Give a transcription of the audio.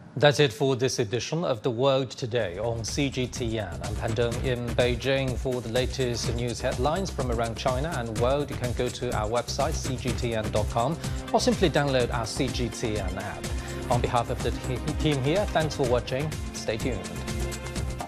That's it for this edition of The World Today on CGTN. I'm Pan Dong in Beijing. For the latest news headlines from around China and world, you can go to our website, cgtn.com, or simply download our CGTN app. On behalf of the team here, thanks for watching. Stay tuned.